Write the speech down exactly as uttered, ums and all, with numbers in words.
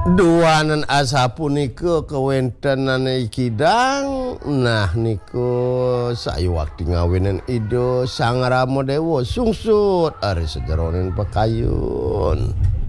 Duanan asapunika kewontenan Kidang nah niku sayu waktu ngawinen Ida Sang Rama Dewa sungsut ari sejeroning pekayun.